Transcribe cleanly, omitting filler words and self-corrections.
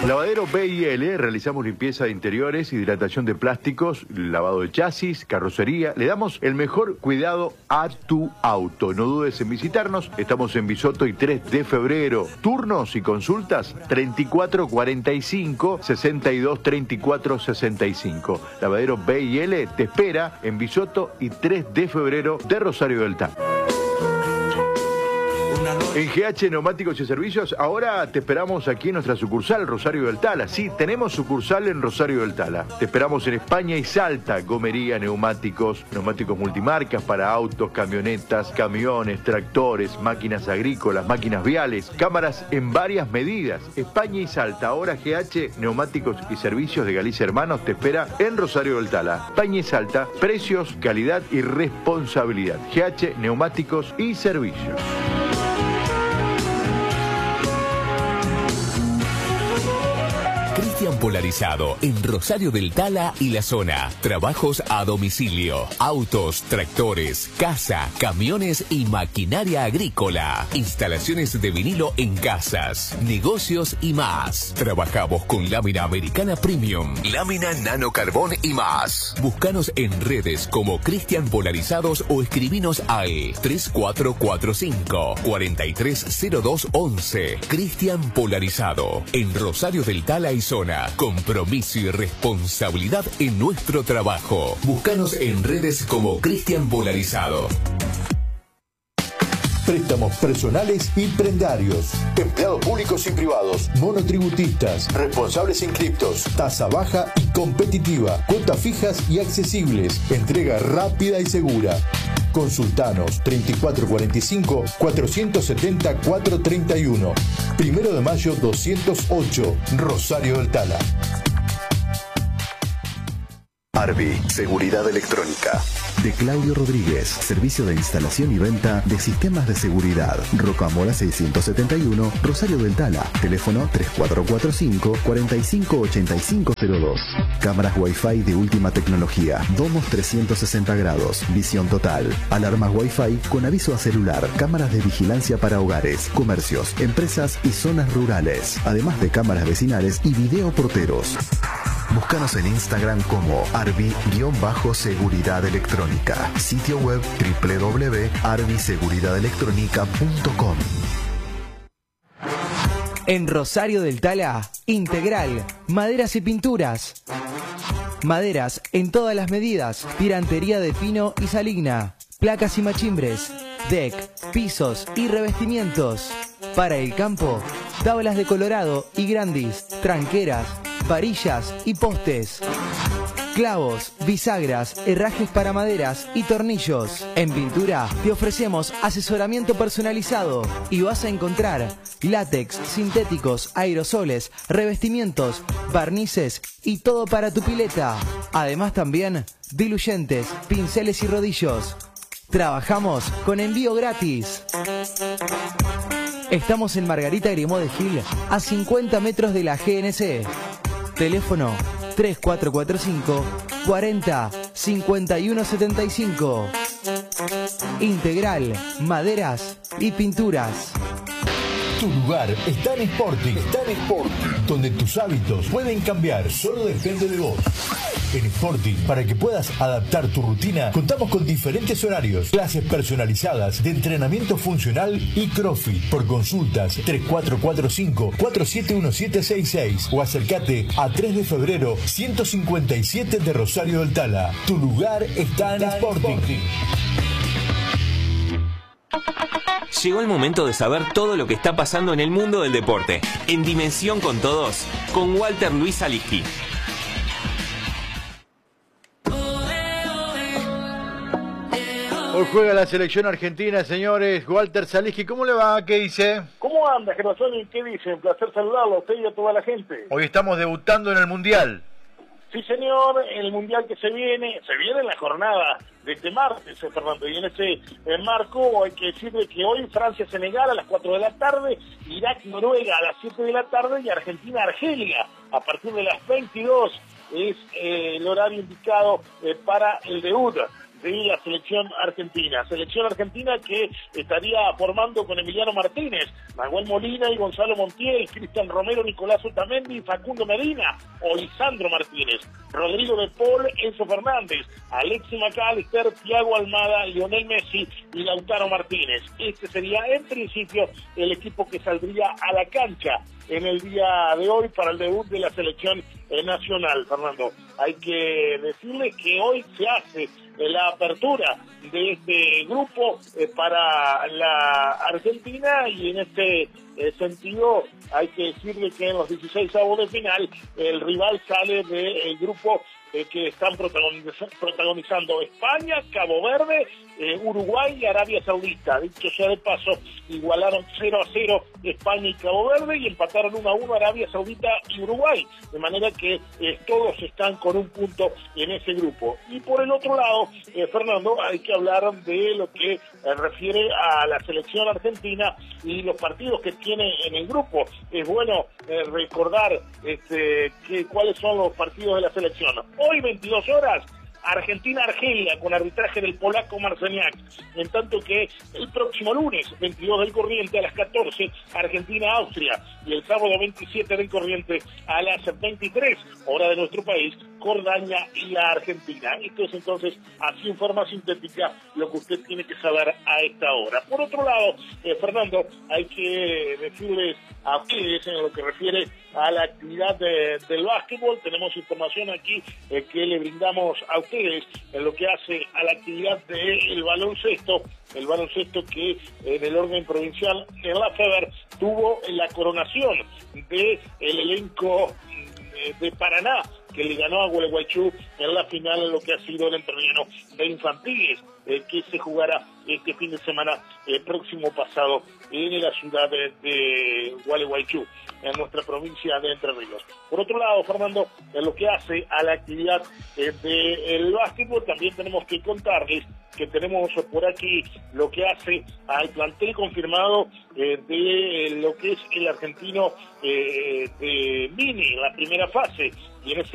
Lavadero B&L, realizamos limpieza de interiores, hidratación de plásticos, lavado de chasis, carrocería. Le damos el mejor cuidado a tu auto. No dudes en visitarnos. Estamos en Bisoto y 3 de febrero. Turnos y consultas 3445 62 34 65. Lavadero B&L te espera en Bisoto y 3 de febrero de Rosario del Tala. En GH Neumáticos y Servicios, ahora te esperamos aquí en nuestra sucursal Rosario del Tala. Sí, tenemos sucursal en Rosario del Tala. Te esperamos en España y Salta. Gomería, neumáticos multimarcas para autos, camionetas, camiones, tractores, máquinas agrícolas, máquinas viales, cámaras en varias medidas. España y Salta. Ahora GH Neumáticos y Servicios de Galicia Hermanos te espera en Rosario del Tala. España y Salta, precios, calidad y responsabilidad. GH Neumáticos y Servicios. Cristian Polarizado en Rosario del Tala y la zona. Trabajos a domicilio, autos, tractores, casa, camiones y maquinaria agrícola. Instalaciones de vinilo en casas, negocios y más. Trabajamos con lámina americana premium, lámina nano carbón y más. Búscanos en redes como Cristian Polarizados o escribinos al 3445 430211. Cristian Polarizado en Rosario del Tala y zona. Compromiso y responsabilidad en nuestro trabajo. Búscanos en redes como Cristian Polarizado. Préstamos personales y prendarios. Empleados públicos y privados. Monotributistas. Responsables inscriptos. Tasa baja y competitiva. Cuotas fijas y accesibles. Entrega rápida y segura. Consultanos 3445 470 431. 1 de mayo 208. Rosario del Tala. Arby, Seguridad Electrónica. De Claudio Rodríguez, servicio de instalación y venta de sistemas de seguridad. Rocamora 671, Rosario del Tala. Teléfono 3445 458502. Cámaras Wi-Fi de última tecnología. Domos 360 grados. Visión total. Alarmas Wi-Fi con aviso a celular. Cámaras de vigilancia para hogares, comercios, empresas y zonas rurales. Además de cámaras vecinales y videoporteros. Búscanos en Instagram como Arby-Seguridad Electrónica. Sitio web www.arbiseguridadelectronica.com. En Rosario del Tala, Integral, maderas y pinturas. Maderas en todas las medidas, tirantería de pino y saligna, placas y machimbres, deck, pisos y revestimientos. Para el campo, tablas de colorado y grandis, tranqueras, varillas y postes. Clavos, bisagras, herrajes para maderas y tornillos. En pintura te ofrecemos asesoramiento personalizado y vas a encontrar látex, sintéticos, aerosoles, revestimientos, barnices y todo para tu pileta. Además también diluyentes, pinceles y rodillos. Trabajamos con envío gratis. Estamos en Margarita Grimaud de Gil, a 50 metros de la GNC. Teléfono 3445 40 51 75. Integral, maderas y pinturas. Tu lugar está en Sporting. Donde tus hábitos pueden cambiar. Solo depende de vos. En Sporting, para que puedas adaptar tu rutina, contamos con diferentes horarios, clases personalizadas de entrenamiento funcional y CrossFit. Por consultas 3445-471766 o acércate a 3 de febrero 157 de Rosario del Tala. Tu lugar está en Sporting. Llegó el momento de saber todo lo que está pasando en el mundo del deporte. En Dimensión con Todos, con Walter Luis Saliski. Hoy juega la selección argentina, señores. Walter Saliski, ¿cómo le va? ¿Qué dice? ¿Cómo anda, Gerasoni? ¿Qué dice? Un placer saludarlo a usted y a toda la gente. Hoy estamos debutando en el Mundial. Sí, señor, el Mundial que se viene en la jornada de este martes, Fernando. Y en ese marco hay que decirle que hoy Francia-Senegal a las 4 de la tarde, Irak-Noruega a las 7 de la tarde y Argentina-Argelia a partir de las 22 es el horario indicado para el debut de la selección argentina. Selección argentina que estaría formando con Emiliano Martínez, Nahuel Molina y Gonzalo Montiel, Cristian Romero, Nicolás Otamendi, Facundo Medina o Lisandro Martínez, Rodrigo de Paul, Enzo Fernández, Alexis McAllister, Thiago Almada, Lionel Messi y Lautaro Martínez. Este sería en principio el equipo que saldría a la cancha en el día de hoy para el debut de la selección nacional, Fernando. Hay que decirles que hoy se hace la apertura de este grupo para la Argentina, y en este sentido hay que decirle que en los 16avos de final el rival sale del grupo que están protagonizando España, Cabo Verde, Uruguay y Arabia Saudita. Dicho sea de paso, igualaron 0-0 España y Cabo Verde y empataron 1-1 Arabia Saudita y Uruguay, de manera que todos están con un punto en ese grupo. Y por el otro lado, Fernando, hay que hablar de lo que refiere a la selección argentina y los partidos que tiene en el grupo. Es bueno recordar cuáles son los partidos de la selección. Hoy, 22 horas, Argentina-Argelia, con arbitraje del polaco Marceniak, en tanto que el próximo lunes, 22 del corriente, a las 14, Argentina-Austria, y el sábado 27 del corriente, a las 23, hora de nuestro país, Jordania y la Argentina. Esto es entonces, así en forma sintética, lo que usted tiene que saber a esta hora. Por otro lado, Fernando, hay que decirles a ustedes en lo que refiere a la actividad del básquetbol. Tenemos información aquí que le brindamos a ustedes en lo que hace a la actividad del baloncesto. El baloncesto que en el orden provincial en la FEBER tuvo la coronación del elenco de Paraná, que le ganó a Gualeguaychú en la final en lo que ha sido el entreno de infantiles, que se jugará este fin de semana próximo pasado en la ciudad de Gualeguaychú, en nuestra provincia de Entre Ríos. Por otro lado, Fernando, en lo que hace a la actividad del básquetbol, también tenemos que contarles que tenemos por aquí lo que hace al plantel confirmado de lo que es el argentino de mini, la primera fase, y en ese